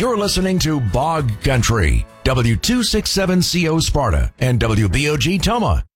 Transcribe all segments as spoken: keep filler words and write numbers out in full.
You're listening to Bog Country, W two sixty-seven C O Sparta and W B O G Toma.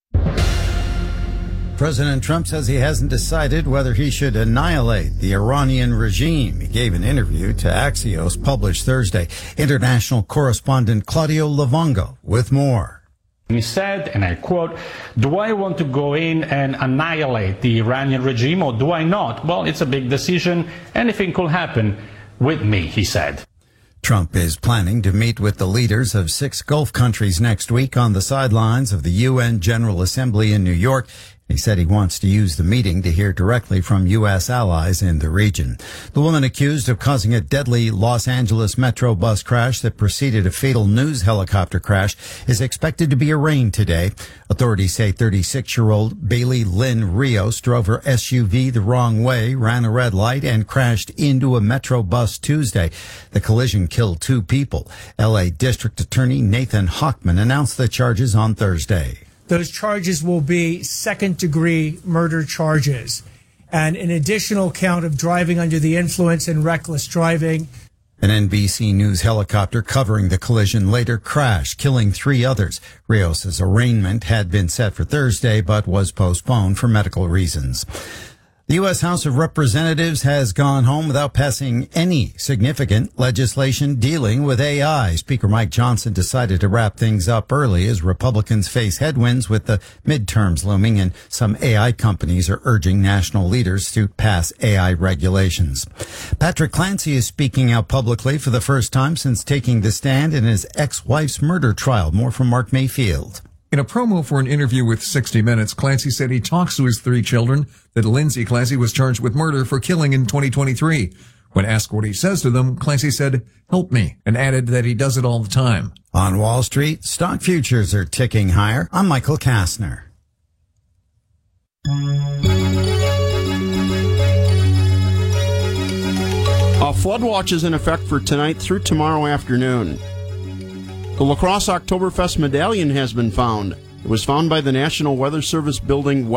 President Trump says he hasn't decided whether he should annihilate the Iranian regime. He gave an interview to Axios published Thursday. International correspondent Claudio Livongo with more. He said, and I quote, "Do I want to go in and annihilate the Iranian regime or do I not? Well, it's a big decision. Anything could happen with me," he said. Trump is planning to meet with the leaders of six Gulf countries next week on the sidelines of the U N General Assembly in New York. He said he wants to use the meeting to hear directly from U S allies in the region. The woman accused of causing a deadly Los Angeles metro bus crash that preceded a fatal news helicopter crash is expected to be arraigned today. Authorities say thirty-six-year-old Bailey Lynn Rios drove her S U V the wrong way, ran a red light, and crashed into a metro bus Tuesday. The collision killed two people. L A District Attorney Nathan Hochman announced the charges on Thursday. Those charges will be second-degree murder charges and an additional count of driving under the influence and reckless driving. An N B C News helicopter covering the collision later crashed, killing three others. Rios' arraignment had been set for Thursday but was postponed for medical reasons. The U S House of Representatives has gone home without passing any significant legislation dealing with A I. Speaker Mike Johnson decided to wrap things up early as Republicans face headwinds with the midterms looming, and some A I companies are urging national leaders to pass A I regulations. Patrick Clancy is speaking out publicly for the first time since taking the stand in his ex-wife's murder trial. More from Mark Mayfield. In a promo for an interview with sixty minutes, Clancy said he talks to his three children, that Lindsay Clancy was charged with murder for killing in twenty twenty-three. When asked what he says to them, Clancy said, "Help me," and added that he does it all the time. On Wall Street, stock futures are ticking higher. I'm Michael Kastner. A flood watch is in effect for tonight through tomorrow afternoon. The La Crosse Oktoberfest medallion has been found. It was found by the National Weather Service building